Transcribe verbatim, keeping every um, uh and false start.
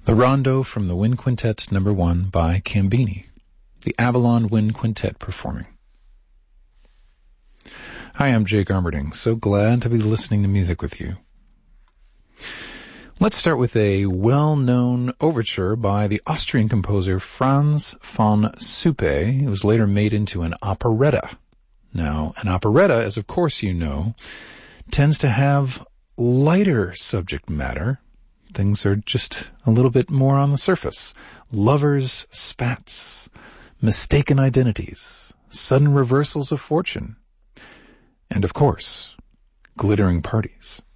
The Rondo from the Wind Quintet number one by Cambini, the Avalon Wind Quintet performing. Hi, I'm Jake Armerding. So glad to be listening to music with you. Let's start with a well-known overture by the Austrian composer Franz von Suppe. It was later made into an operetta. Now, an operetta, as of course you know, tends to have lighter subject matter. Things are just a little bit more on the surface. Lovers' spats, mistaken identities, sudden reversals of fortune, and of course, glittering parties.